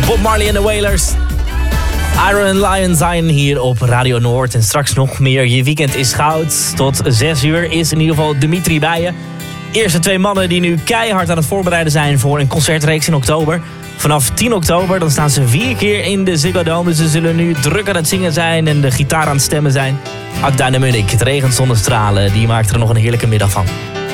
Bob Marley en de Wailers. Iron Lion zijn hier op Radio Noord. En straks nog meer. Je weekend is goud. Tot 6 uur is in ieder geval Dimitri bij je. Eerste 2 mannen die nu keihard aan het voorbereiden zijn voor een concertreeks in oktober. Vanaf 10 oktober dan staan ze 4 keer in de Ziggo Dome. Dus ze zullen nu druk aan het zingen zijn en de gitaar aan het stemmen zijn. Akda de Munnik, het regent zonder stralen, die maakt er nog een heerlijke middag van.